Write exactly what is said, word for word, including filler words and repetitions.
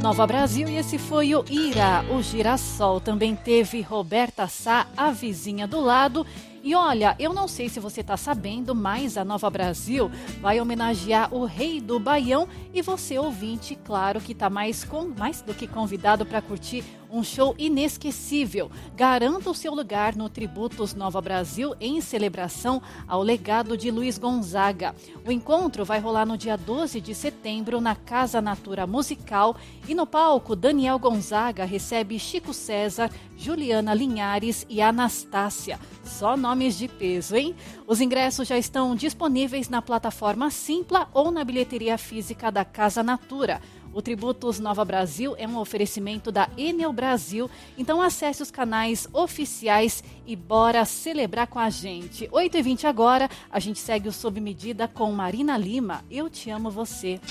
Nova Brasil e esse foi o Ira, o Girassol. Também teve Roberta Sá, a vizinha do lado. E olha, eu não sei se você está sabendo, mas a Nova Brasil vai homenagear o rei do Baião e você, ouvinte, claro que está mais, com, mais do que convidado para curtir um show inesquecível. Garanta o seu lugar no Tributos Nova Brasil em celebração ao legado de Luiz Gonzaga. O encontro vai rolar no dia doze de setembro na Casa Natura Musical e no palco Daniel Gonzaga recebe Chico César, Juliana Linhares e Anastácia. Só nomes de peso, hein? Os ingressos já estão disponíveis na plataforma Simpla ou na bilheteria física da Casa Natura. O Tributos Nova Brasil é um oferecimento da Enel Brasil, então acesse os canais oficiais e bora celebrar com a gente. oito e vinte agora, a gente segue o Sob Medida com Marina Lima. Eu te amo você.